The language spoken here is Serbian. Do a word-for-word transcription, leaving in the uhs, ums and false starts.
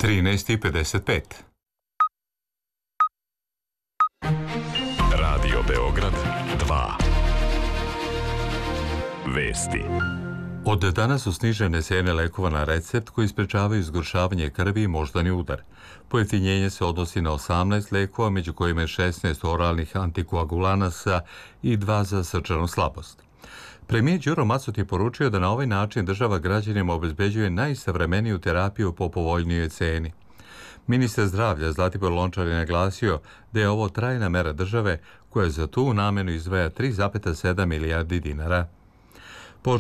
trinaest i pedeset pet. Radio Beograd dva. Vesti. Od danas su snižene cene lekova na recept koji sprečavaju zgoršavanje krvi i moždani udar. Pojeftinjenje se odnosi na osamnaest lekova, među kojima je šesnaest oralnih antikoagulanasa i dva za srčanu slabost. Premijer Đuro Macot je poručio da na ovaj način država građanima obezbeđuje najsavremeniju terapiju po povoljnijoj ceni. Ministar zdravlja Zlatibor Lončar je naglasio da je ovo trajna mera države koja za tu namenu izdvaja tri zarez sedam milijardi dinara.